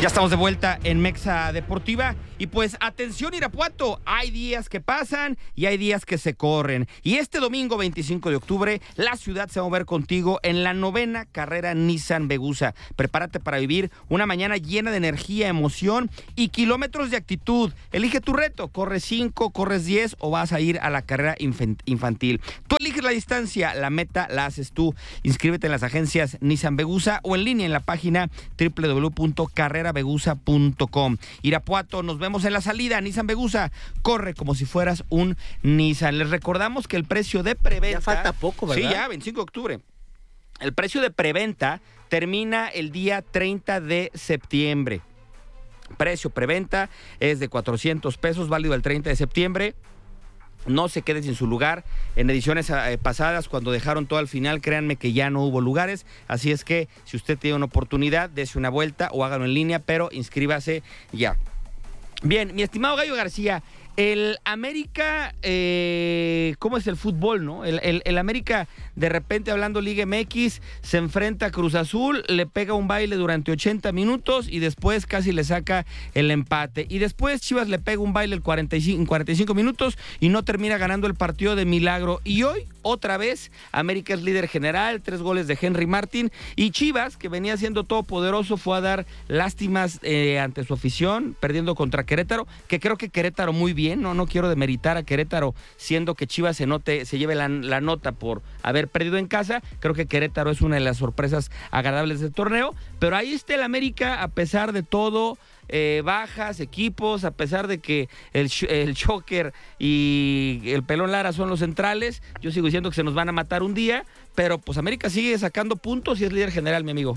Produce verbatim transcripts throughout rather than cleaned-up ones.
Ya estamos de vuelta en Mexa Deportiva y pues atención Irapuato, hay días que pasan y hay días que se corren. Y este domingo veinticinco de octubre la ciudad se va a mover contigo en la novena carrera Nissan Vegusa. Prepárate para vivir una mañana llena de energía, emoción y kilómetros de actitud. Elige tu reto, corres cinco, corres diez o vas a ir a la carrera infantil. Tú eliges la distancia, la meta la haces tú. Inscríbete en las agencias Nissan Vegusa o en línea en la página doble u doble u doble u punto carrera vegusa punto com. Irapuato, nos vemos en la salida. Nissan Vegusa, corre como si fueras un Nissan. Les recordamos que el precio de preventa... Ya falta poco, ¿verdad? Sí, ya, veinticinco de octubre. El precio de preventa termina el día treinta de septiembre. Precio preventa es de cuatrocientos pesos, válido el treinta de septiembre. No se quede sin su lugar. En ediciones eh, pasadas, cuando dejaron todo al final, créanme que ya no hubo lugares. Así es que, si usted tiene una oportunidad, dése una vuelta o hágalo en línea, pero inscríbase ya. Bien, mi estimado Gallo García, el América, eh, ¿cómo es el fútbol, no? El, el, el América, de repente, hablando Liga M X, se enfrenta a Cruz Azul, le pega un baile durante ochenta minutos y después casi le saca el empate. Y después Chivas le pega un baile el cuarenta y cinco, en cuarenta y cinco minutos y no termina ganando el partido de milagro. Y hoy, otra vez, América es líder general, tres goles de Henry Martin. Y Chivas, que venía siendo todopoderoso, fue a dar lástimas eh, ante su afición, perdiendo contra Querétaro, que creo que Querétaro muy bien. No, no quiero demeritar a Querétaro, siendo que Chivas se note, se lleve la, la nota por haber perdido en casa. Creo que Querétaro es una de las sorpresas agradables del torneo, pero ahí está el América, a pesar de todo, eh, bajas, equipos, a pesar de que el, el Choker y el Pelón Lara son los centrales. Yo sigo diciendo que se nos van a matar un día, pero pues América sigue sacando puntos y es líder general, mi amigo.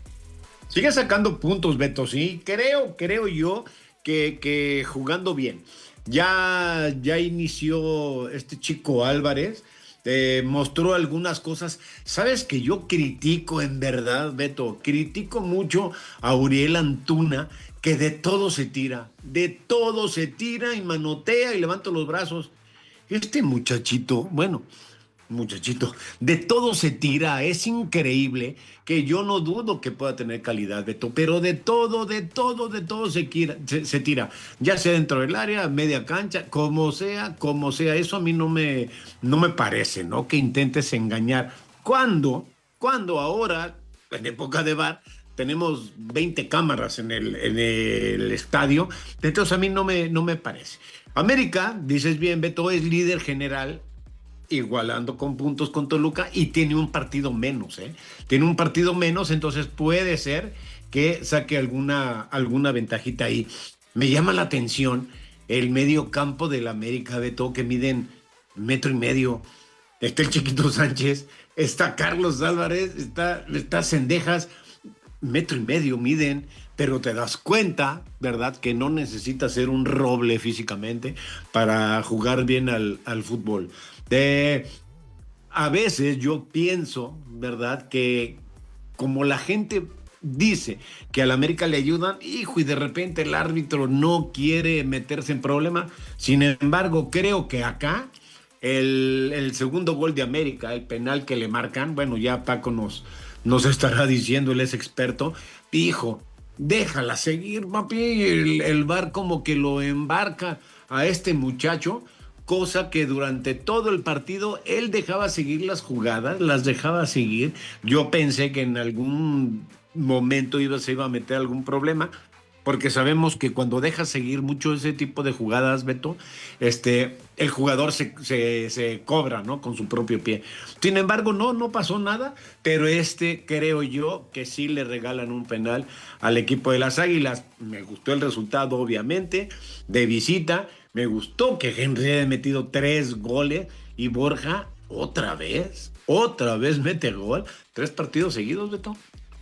Sigue sacando puntos, Beto, sí. Creo, creo yo que, que jugando bien. Ya, ya inició este chico Álvarez, eh, mostró algunas cosas. ¿Sabes que yo critico en verdad, Beto? Critico mucho a Uriel Antuna, que de todo se tira, de todo se tira y manotea y levanta los brazos. Este muchachito, bueno... muchachito, de todo se tira, es increíble, que yo no dudo que pueda tener calidad, Beto, pero de todo, de todo, de todo se, quiera, se, se tira, ya sea dentro del área, media cancha, como sea, como sea, eso a mí no me, no me parece, ¿no? Que intentes engañar. ¿Cuándo? ¿Cuándo ahora, en época de V A R, tenemos veinte cámaras en el, en el estadio? Entonces a mí no me, no me parece. América, dices bien, Beto, es líder general, igualando con puntos con Toluca y tiene un partido menos, ¿eh? Tiene un partido menos, entonces puede ser que saque alguna, alguna ventajita ahí. Me llama la atención el medio campo del América, Beto, que miden metro y medio. Está el Chiquito Sánchez, está Carlos Álvarez, está, está Cendejas, metro y medio miden, pero te das cuenta, ¿verdad?, que no necesitas ser un roble físicamente para jugar bien al, al fútbol. De, a veces yo pienso, ¿verdad?, que como la gente dice que al América le ayudan, hijo, y de repente el árbitro no quiere meterse en problema. Sin embargo, creo que acá el, el segundo gol de América, el penal que le marcan, bueno, ya Paco nos, nos estará diciendo, él es experto, hijo, déjala seguir, papi. El, el V A R como que lo embarca a este muchacho, cosa que durante todo el partido él dejaba seguir las jugadas, las dejaba seguir. Yo pensé que en algún momento iba, se iba a meter algún problema, porque sabemos que cuando dejas seguir mucho ese tipo de jugadas, Beto, este, el jugador se, se, se cobra, ¿no?, con su propio pie. Sin embargo, no, no pasó nada, pero este creo yo que sí le regalan un penal al equipo de las Águilas. Me gustó el resultado, obviamente, de visita. Me gustó que Henry haya metido tres goles y Borja otra vez, otra vez mete gol. Tres partidos seguidos, Beto.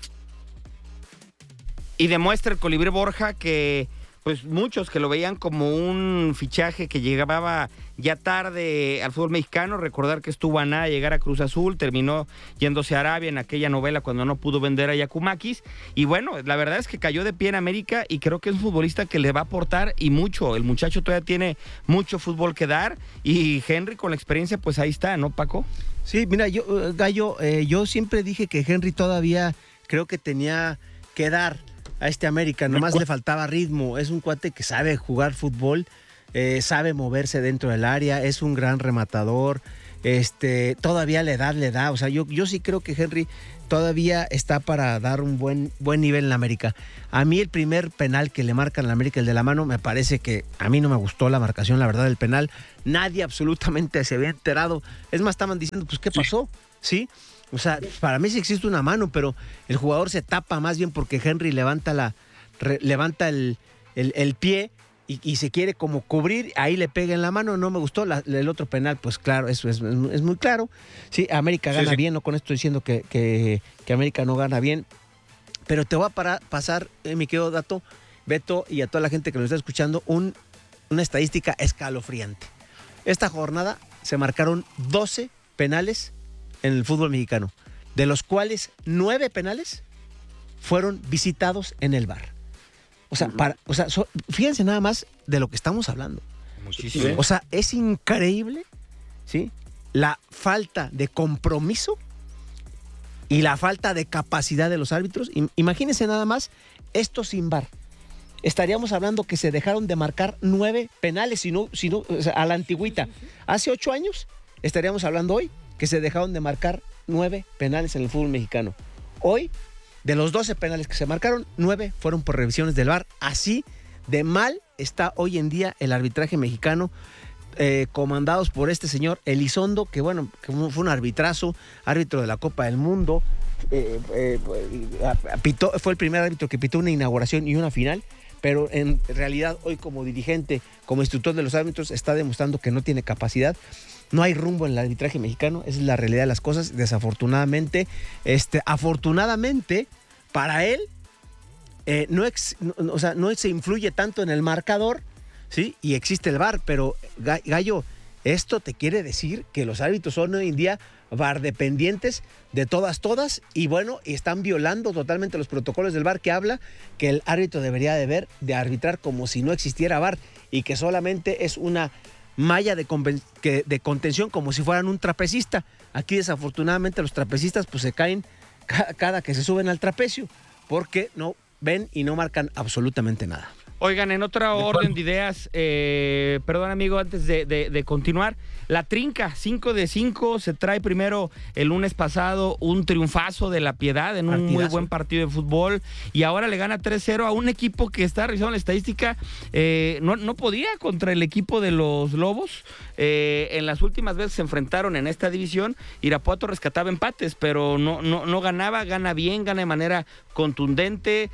Y demuestra el colibrí Borja que, pues muchos que lo veían como un fichaje que llegaba ya tarde al fútbol mexicano. Recordar que estuvo a nada de llegar a Cruz Azul, terminó yéndose a Arabia en aquella novela cuando no pudo vender a Yacumaquis. Y bueno, la verdad es que cayó de pie en América y creo que es un futbolista que le va a aportar y mucho. El muchacho todavía tiene mucho fútbol que dar y Henry con la experiencia, pues ahí está, ¿no, Paco? Sí, mira, yo, Gallo, eh, yo siempre dije que Henry todavía creo que tenía que dar. a este América, nomás le faltaba ritmo. Es un cuate que sabe jugar fútbol, eh, sabe moverse dentro del área, es un gran rematador. Este, todavía la edad le da, o sea, yo, yo sí creo que Henry todavía está para dar un buen, buen nivel en la América. A mí el primer penal que le marcan a la América, el de la mano, me parece que a mí no me gustó la marcación, la verdad, del penal. Nadie absolutamente se había enterado. Es más, estaban diciendo, pues, ¿qué pasó? ¿Sí? O sea, para mí sí existe una mano, pero el jugador se tapa más bien porque Henry levanta, la, re, levanta el, el, el pie Y, y se quiere como cubrir, ahí le pega en la mano, no me gustó. La, el otro penal, pues claro, eso es, es muy claro. Sí, América gana sí, sí. bien, no con esto estoy diciendo que, que, que América no gana bien. Pero te voy a para, pasar, eh, mi querido Dato, Beto, y a toda la gente que nos está escuchando, un, una estadística escalofriante. Esta jornada se marcaron doce penales en el fútbol mexicano, de los cuales nueve penales fueron visitados en el V A R. O sea, para, o sea so, fíjense nada más de lo que estamos hablando. Muchísimo. O sea, es increíble, ¿sí? La falta de compromiso y la falta de capacidad de los árbitros. Imagínense nada más esto sin V A R. Estaríamos hablando que se dejaron de marcar nueve penales, si no, si no, o sea, a la antigüita. Hace ocho años estaríamos hablando hoy que se dejaron de marcar nueve penales en el fútbol mexicano. Hoy, de los doce penales que se marcaron, nueve fueron por revisiones del V A R. Así de mal está hoy en día el arbitraje mexicano, eh, comandados por este señor Elizondo, que bueno, que fue un arbitrazo, árbitro de la Copa del Mundo. Eh, eh, pitó, fue el primer árbitro que pitó una inauguración y una final, pero en realidad hoy como dirigente, como instructor de los árbitros, está demostrando que no tiene capacidad. No hay rumbo en el arbitraje mexicano, esa es la realidad de las cosas, desafortunadamente. Este, afortunadamente, para él, eh, no, ex, no, o sea, no se influye tanto en el marcador, ¿sí? Y existe el V A R, pero Gallo, esto te quiere decir que los árbitros son hoy en día V A R dependientes de todas, todas, y bueno, están violando totalmente los protocolos del V A R, que habla que el árbitro debería de ver, de arbitrar como si no existiera V A R, y que solamente es una malla de, que, de contención, como si fueran un trapecista. Aquí desafortunadamente los trapecistas pues se caen ca cada que se suben al trapecio, porque no ven y no marcan absolutamente nada. Oigan, en otra orden de ideas, eh, perdón amigo, antes de, de, de continuar, la Trinca, cinco de cinco, se trae primero el lunes pasado un triunfazo de La Piedad en un Partidazo. Muy buen partido de fútbol, y ahora le gana tres cero a un equipo que está revisando la estadística, eh, no, no podía contra el equipo de los Lobos. Eh, en las últimas veces se enfrentaron en esta división, Irapuato rescataba empates, pero no, no, no ganaba, gana bien, gana de manera contundente.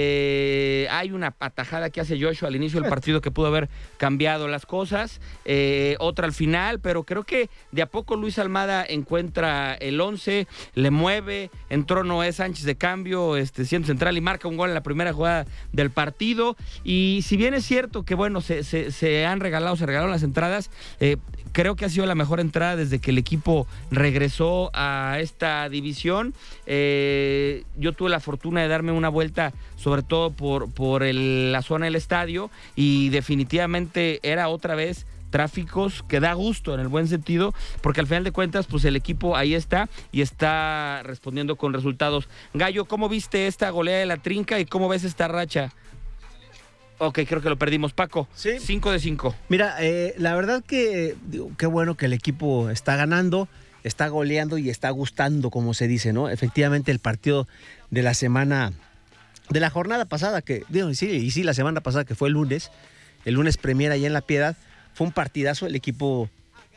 Eh, hay una atajada que hace Joshua al inicio del partido que pudo haber cambiado las cosas, eh, otra al final, pero creo que de a poco Luis Almada encuentra el once, le mueve, entró Noé Sánchez de cambio, este, siendo central, y marca un gol en la primera jugada del partido. Y si bien es cierto que bueno, se, se, se han regalado, se regalaron las entradas, eh, creo que ha sido la mejor entrada desde que el equipo regresó a esta división. Eh, yo tuve la fortuna de darme una vuelta, sobre todo por, por el, la zona del estadio, y definitivamente era otra vez tráficos que da gusto en el buen sentido, porque al final de cuentas pues el equipo ahí está y está respondiendo con resultados. Gallo, ¿cómo viste esta goleada de la Trinca y cómo ves esta racha? Ok, creo que lo perdimos. Paco, ¿sí? cinco de cinco. Mira, eh, la verdad que digo, qué bueno que el equipo está ganando, está goleando y está gustando, como se dice, ¿no? Efectivamente, el partido de la semana, de la jornada pasada, que digo, y sí, y sí, la semana pasada, que fue el lunes, el lunes premier allá en La Piedad, fue un partidazo. El equipo,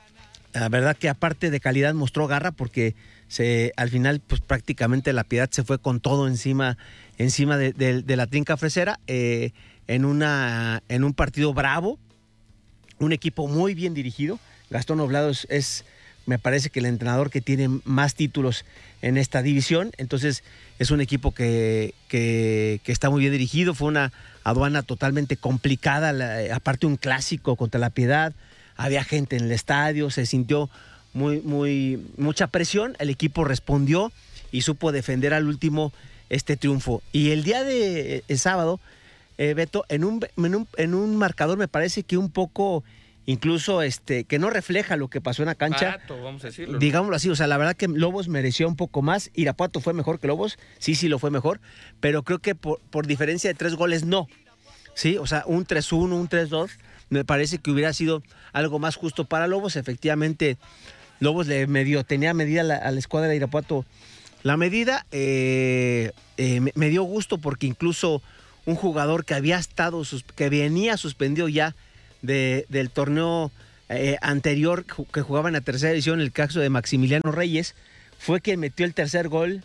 la verdad que aparte de calidad mostró garra, porque se, al final pues prácticamente La Piedad se fue con todo encima, encima de, de, de la Trinca Fresera, eh, en, una, en un partido bravo, un equipo muy bien dirigido. Gastón Oblado es, es, me parece que el entrenador que tiene más títulos en esta división, entonces es un equipo que, que, que está muy bien dirigido. Fue una aduana totalmente complicada, la, aparte un clásico contra La Piedad, había gente en el estadio, se sintió muy, muy, mucha presión, el equipo respondió y supo defender al último este triunfo. Y el día de el sábado, eh, Beto, en un, en, un, en un marcador me parece que un poco incluso este, que no refleja lo que pasó en la cancha. Barato, vamos a decirlo. Digámoslo así, o sea, la verdad que Lobos mereció un poco más. Irapuato fue mejor que Lobos, sí, sí lo fue mejor, pero creo que por, por diferencia de tres goles no. Sí, o sea, un tres uno, un tres dos, me parece que hubiera sido algo más justo para Lobos. Efectivamente, Lobos le medio, tenía medida a la, a la escuadra de Irapuato. La medida eh, eh, me, me dio gusto porque incluso un jugador que había estado, sus, que venía suspendido ya de, del torneo eh, anterior, que jugaba en la tercera división, el caso de Maximiliano Reyes, fue quien metió el tercer gol.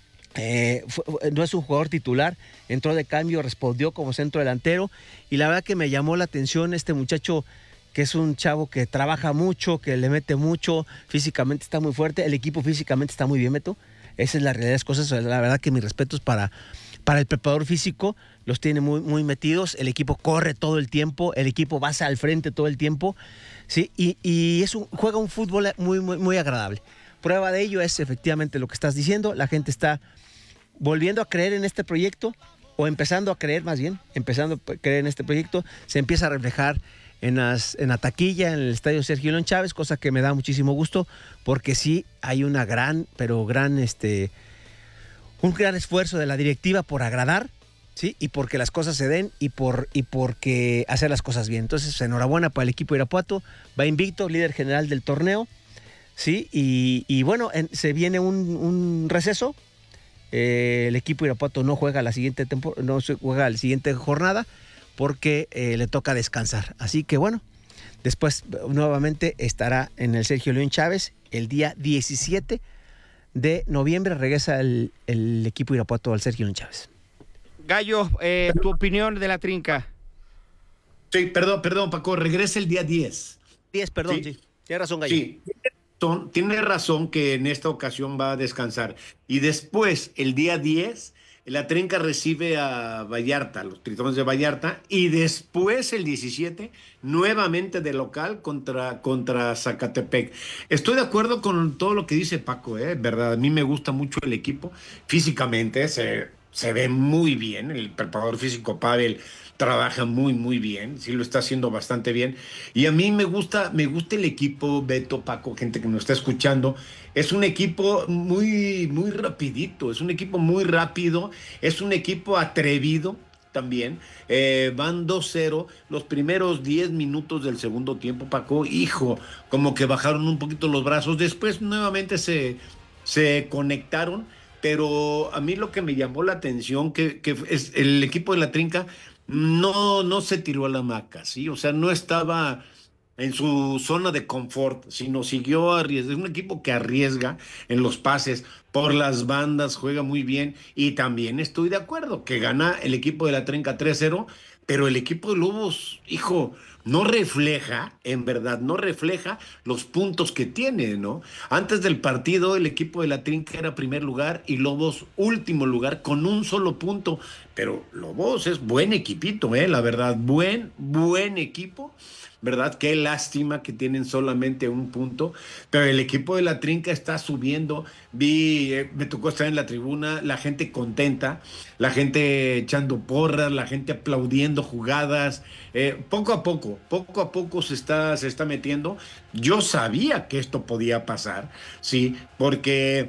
Eh, fue, no es un jugador titular, entró de cambio, respondió como centro delantero y la verdad que me llamó la atención este muchacho, que es un chavo que trabaja mucho, que le mete mucho, físicamente está muy fuerte, el equipo físicamente está muy bien, Beto. Esa es la realidad de las cosas. La verdad que mis respetos para, para el preparador físico, los tiene muy, muy metidos, el equipo corre todo el tiempo, el equipo va hacia al frente todo el tiempo, ¿sí? y, y es un, juega un fútbol muy, muy, muy agradable. Prueba de ello es efectivamente lo que estás diciendo, la gente está volviendo a creer en este proyecto, o empezando a creer más bien, empezando a creer en este proyecto, se empieza a reflejar en, las, en la taquilla, en el estadio Sergio León Chávez, cosa que me da muchísimo gusto, porque sí hay una gran, pero gran, este, un gran esfuerzo de la directiva por agradar, ¿sí? Y porque las cosas se den y por y porque hacer las cosas bien. Entonces, enhorabuena para el equipo de Irapuato, va invicto, líder general del torneo, ¿sí? Y, y bueno, en, se viene un, un receso. Eh, el equipo de Irapuato no juega la siguiente temporada, no juega la siguiente jornada porque eh, le toca descansar. Así que bueno, después nuevamente estará en el Sergio León Chávez el día diecisiete de noviembre. Regresa el, el equipo de Irapuato al Sergio León Chávez. Gallo, eh, tu opinión de la trinca. Sí, perdón, perdón, Paco, regresa el día diez. diez, perdón, sí. sí. Tiene razón, Gallo. Sí. Tiene razón que en esta ocasión va a descansar. Y después, el día diez, la Trinca recibe a Vallarta, los Tritones de Vallarta, y después, el diecisiete, nuevamente de local contra, contra Zacatepec. Estoy de acuerdo con todo lo que dice Paco, ¿eh? ¿Verdad? A mí me gusta mucho el equipo. Físicamente se, se ve muy bien. El preparador físico Pavel trabaja muy, muy bien, sí lo está haciendo bastante bien. Y a mí me gusta, me gusta el equipo, Beto, Paco, gente que nos está escuchando. Es un equipo muy, muy rapidito, es un equipo muy rápido, es un equipo atrevido también. Eh, van dos cero, los primeros diez minutos del segundo tiempo, Paco, hijo, como que bajaron un poquito los brazos. Después nuevamente se, se conectaron, pero a mí lo que me llamó la atención, que, que es el equipo de la Trinca, No, no se tiró a la hamaca, ¿sí? O sea, no estaba en su zona de confort, sino siguió arriesgando. Es un equipo que arriesga en los pases, por las bandas, juega muy bien. Y también estoy de acuerdo que gana el equipo de la Trinca tres cero, pero el equipo de Lobos, hijo, no refleja, en verdad, no refleja los puntos que tiene, ¿no? Antes del partido, el equipo de la Trinca era primer lugar y Lobos último lugar con un solo punto. Pero Lobos es buen equipito, ¿eh? La verdad, buen, buen equipo, ¿verdad? Qué lástima que tienen solamente un punto, pero el equipo de la Trinca está subiendo. Vi, eh, me tocó estar en la tribuna, la gente contenta, la gente echando porras, la gente aplaudiendo jugadas, eh, poco a poco, poco a poco se está, se está metiendo. Yo sabía que esto podía pasar, sí, porque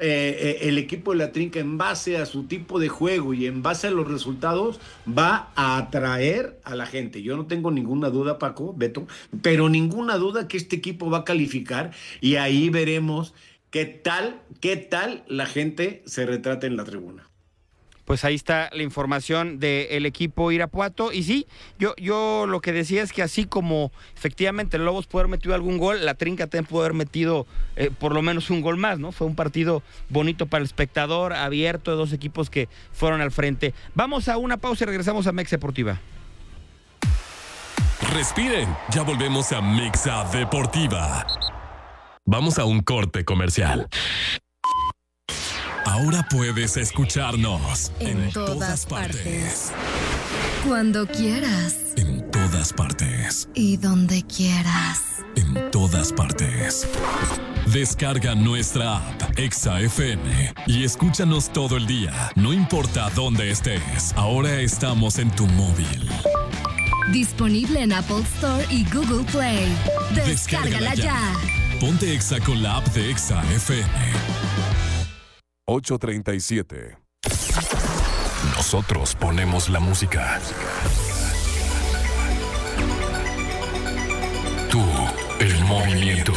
Eh, eh, el equipo de la Trinca, en base a su tipo de juego y en base a los resultados, va a atraer a la gente. Yo no tengo ninguna duda, Paco, Beto, pero ninguna duda que este equipo va a calificar, y ahí veremos qué tal, qué tal la gente se retrata en la tribuna. Pues ahí está la información del equipo Irapuato. Y sí, yo, yo lo que decía es que así como efectivamente el Lobos pudo haber metido algún gol, la Trinca también pudo haber metido eh, por lo menos un gol más, ¿no? Fue un partido bonito para el espectador, abierto, de dos equipos que fueron al frente. Vamos a una pausa y regresamos a Mexa Deportiva. Respiren, ya volvemos a Mexa Deportiva. Vamos a un corte comercial. Ahora puedes escucharnos en, en todas, todas partes. partes. Cuando quieras. En todas partes. Y donde quieras. En todas partes. Descarga nuestra app Exa F M y escúchanos todo el día, no importa dónde estés. Ahora estamos en tu móvil. Disponible en Apple Store y Google Play. Descárgala ya. Ponte Exa con la app de Exa F M. ocho treinta y siete. Nosotros ponemos la música. Tú, el movimiento.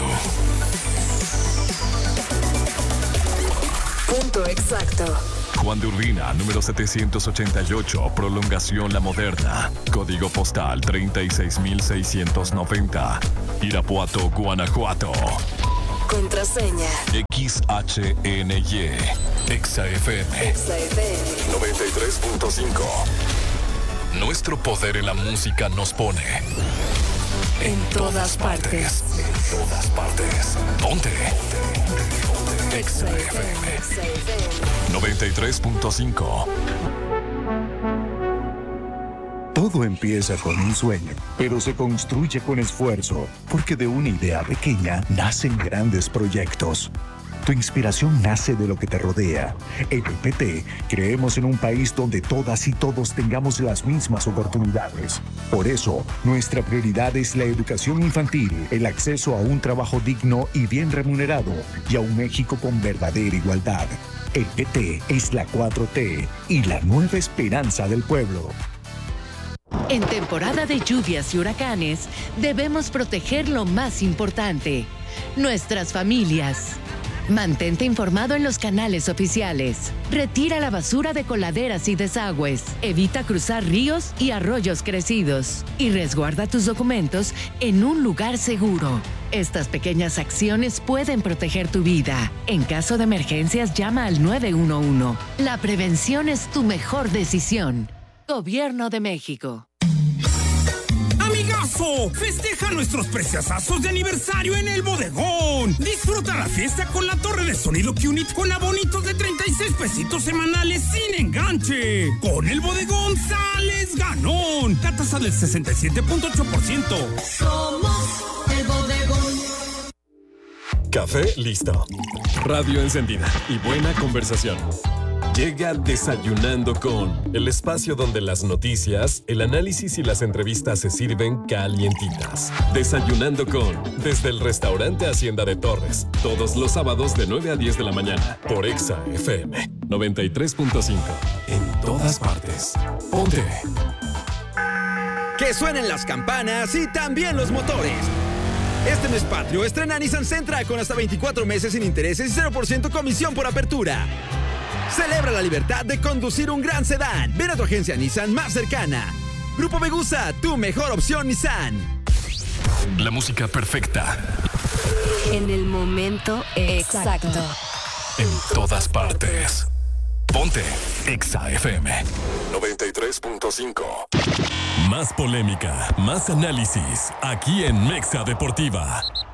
Punto exacto. Juan de Urbina, número setecientos ochenta y ocho, Prolongación La Moderna. Código postal treinta y seis mil seiscientos noventa. Irapuato, Guanajuato. Contraseña. X H N Y. Exa F M. Exa F M. noventa y tres punto cinco. Nuestro poder en la música nos pone En todas partes. En todas partes. Ponte. Exa F M. noventa y tres punto cinco. Todo empieza con un sueño, pero se construye con esfuerzo, porque de una idea pequeña nacen grandes proyectos. Tu inspiración nace de lo que te rodea. En el P T creemos en un país donde todas y todos tengamos las mismas oportunidades. Por eso, nuestra prioridad es la educación infantil, el acceso a un trabajo digno y bien remunerado, y a un México con verdadera igualdad. El P T es la cuatro T y la nueva esperanza del pueblo. En temporada de lluvias y huracanes, debemos proteger lo más importante, nuestras familias. Mantente informado en los canales oficiales. Retira la basura de coladeras y desagües. Evita cruzar ríos y arroyos crecidos. Y resguarda tus documentos en un lugar seguro. Estas pequeñas acciones pueden proteger tu vida. En caso de emergencias, llama al nueve uno uno. La prevención es tu mejor decisión. Gobierno de México. ¡Amigazo! Festeja nuestros preciosazos de aniversario en el bodegón. Disfruta la fiesta con la torre de sonido Qnit con abonitos de treinta y seis pesitos semanales sin enganche. Con el bodegón sales ganón. La tasa del sesenta y siete punto ocho por ciento. Somos el bodegón. Café listo. Radio encendida y buena conversación. Llega Desayunando con, el espacio donde las noticias, el análisis y las entrevistas se sirven calientitas. Desayunando con, desde el restaurante Hacienda de Torres, todos los sábados de nueve a diez de la mañana, por Exa F M noventa y tres punto cinco. En todas partes. Ponte. Que suenen las campanas y también los motores. Este mes patrio estrena Nissan Sentra con hasta veinticuatro meses sin intereses y cero por ciento comisión por apertura. Celebra la libertad de conducir un gran sedán. Ven a tu agencia Nissan más cercana. Grupo Megusa, tu mejor opción Nissan. La música perfecta. En el momento exacto. En todas partes. Ponte Exa F M noventa y tres punto cinco. Más polémica, más análisis, aquí en Mexa Deportiva.